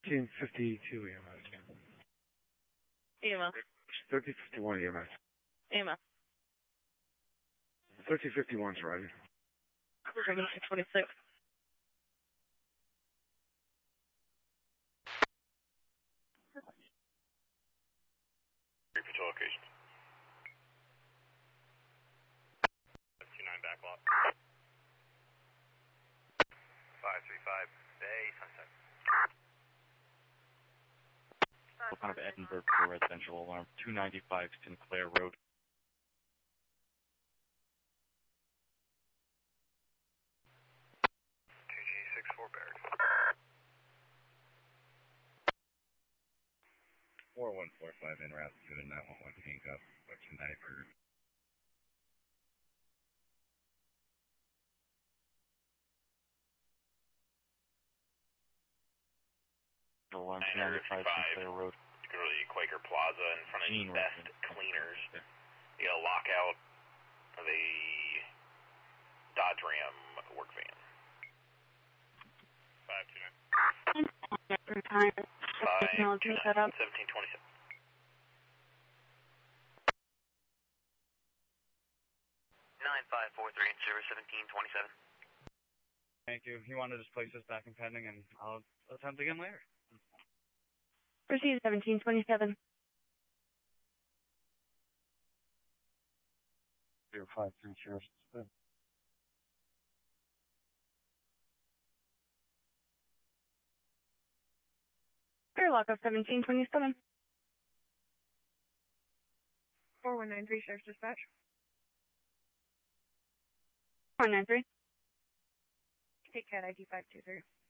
1352 EMS. EMS. 1351 EMS. EMS. 1351's ready. 626. Repeat your location. 29 backlot. 535 Bay Sunset. Out of Edinburgh for residential alarm 295 Sinclair Road. TG64 Barracks. 4145 en route to the 911 handcuff, Western Niagara. Alarm 295 Sinclair Road. You go to the Quaker Plaza in front of the Best Cleaners. You got a lockout of a Dodge Ram work van. 529. 529. 1727. Thank you. You want to just place this back in pending, and I'll attempt again later. Proceed 1727. 053 Sheriff's. Clear lockup 1727. 4193 Sheriff's Dispatch. 493. Take CAT ID 523.